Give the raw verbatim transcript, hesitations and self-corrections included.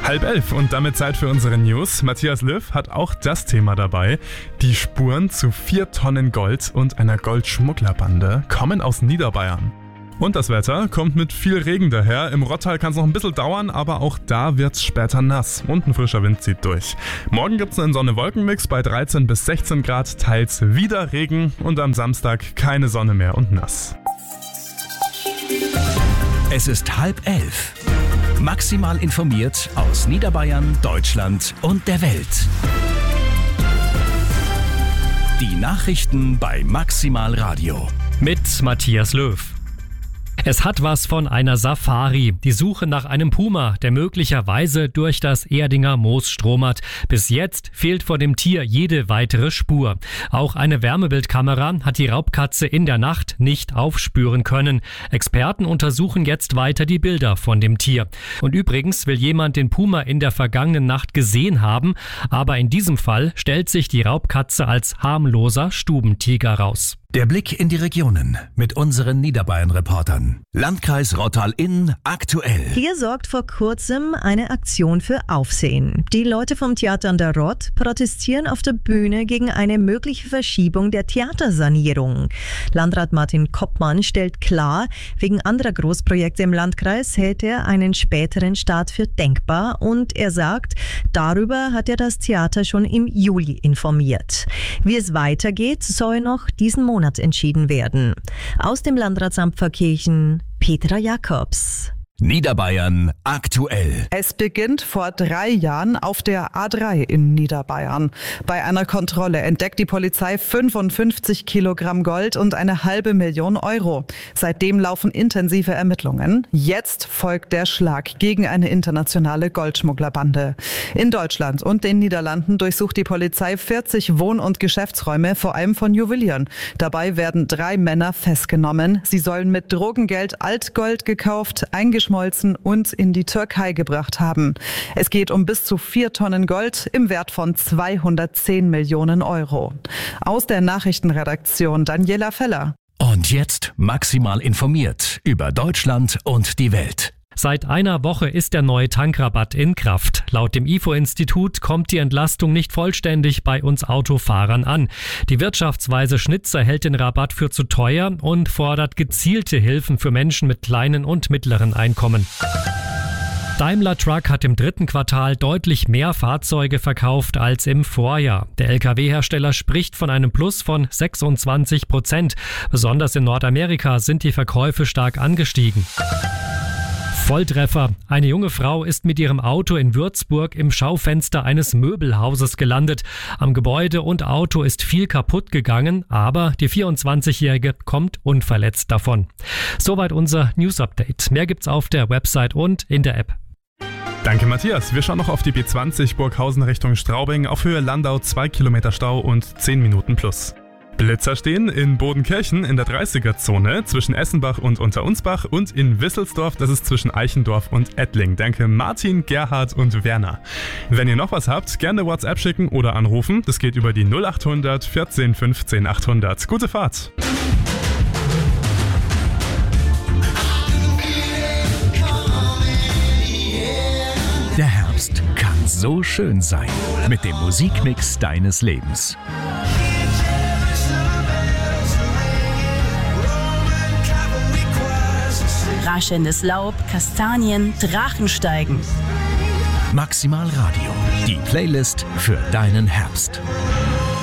Halb elf und damit Zeit für unsere News. Matthias Löw hat auch das Thema dabei. Die Spuren zu vier Tonnen Gold und einer Goldschmugglerbande kommen aus Niederbayern. Und das Wetter kommt mit viel Regen daher. Im Rottal kann es noch ein bisschen dauern, aber auch da wird's später nass und ein frischer Wind zieht durch. Morgen gibt's einen Sonne-Wolken-Mix bei dreizehn bis sechzehn Grad, teils wieder Regen und am Samstag keine Sonne mehr und nass. Es ist halb elf. Maximal informiert aus Niederbayern, Deutschland und der Welt. Die Nachrichten bei Maximal Radio. Mit Matthias Löw. Es hat was von einer Safari. Die Suche nach einem Puma, der möglicherweise durch das Erdinger Moos stromert. Bis jetzt fehlt vor dem Tier jede weitere Spur. Auch eine Wärmebildkamera hat die Raubkatze in der Nacht nicht aufspüren können. Experten untersuchen jetzt weiter die Bilder von dem Tier. Und übrigens will jemand den Puma in der vergangenen Nacht gesehen haben, aber in diesem Fall stellt sich die Raubkatze als harmloser Stubentiger raus. Der Blick in die Regionen mit unseren Niederbayern-Reportern. Landkreis Rottal-Inn aktuell. Hier sorgt vor kurzem eine Aktion für Aufsehen. Die Leute vom Theater an der Rott protestieren auf der Bühne gegen eine mögliche Verschiebung der Theatersanierung. Landrat Martin Koppmann stellt klar, wegen anderer Großprojekte im Landkreis hält er einen späteren Start für denkbar und er sagt, darüber hat er das Theater schon im Juli informiert. Wie es weitergeht, soll noch diesen Monat entschieden werden. Aus dem Landratsamt Pfarrkirchen, Petra Jakobs. Niederbayern aktuell. Es beginnt vor drei Jahren auf der A drei in Niederbayern. Bei einer Kontrolle entdeckt die Polizei fünfundfünfzig Kilogramm Gold und eine halbe Million Euro. Seitdem laufen intensive Ermittlungen. Jetzt folgt der Schlag gegen eine internationale Goldschmugglerbande. In Deutschland und den Niederlanden durchsucht die Polizei vierzig Wohn- und Geschäftsräume, vor allem von Juwelieren. Dabei werden drei Männer festgenommen. Sie sollen mit Drogengeld Altgold gekauft, eingeschmolzen und in die Türkei gebracht haben. Es geht um bis zu vier Tonnen Gold im Wert von zweihundertzehn Millionen Euro. Aus der Nachrichtenredaktion Daniela Feller. Und jetzt maximal informiert über Deutschland und die Welt. Seit einer Woche ist der neue Tankrabatt in Kraft. Laut dem I F O-Institut kommt die Entlastung nicht vollständig bei uns Autofahrern an. Die Wirtschaftsweise Schnitzer hält den Rabatt für zu teuer und fordert gezielte Hilfen für Menschen mit kleinen und mittleren Einkommen. Daimler Truck hat im dritten Quartal deutlich mehr Fahrzeuge verkauft als im Vorjahr. Der L K W-Hersteller spricht von einem Plus von sechsundzwanzig Prozent. Besonders in Nordamerika sind die Verkäufe stark angestiegen. Volltreffer. Eine junge Frau ist mit ihrem Auto in Würzburg im Schaufenster eines Möbelhauses gelandet. Am Gebäude und Auto ist viel kaputt gegangen, aber die vierundzwanzigjährige kommt unverletzt davon. Soweit unser News-Update. Mehr gibt's auf der Website und in der App. Danke Matthias. Wir schauen noch auf die B zwanzig Burghausen Richtung Straubing. Auf Höhe Landau zwei Kilometer Stau und zehn Minuten plus. Blitzer stehen in Bodenkirchen in der dreißiger-Zone zwischen Essenbach und Unterunsbach und in Wisselsdorf, das ist zwischen Eichendorf und Ettling. Danke Martin, Gerhard und Werner. Wenn ihr noch was habt, gerne WhatsApp schicken oder anrufen. Das geht über die null achthundert vierzehn fünfzehn achthundert. Gute Fahrt! Der Herbst kann so schön sein mit dem Musikmix deines Lebens. Raschelndes Laub, Kastanien, Drachensteigen. Maximal Radio, die Playlist für deinen Herbst.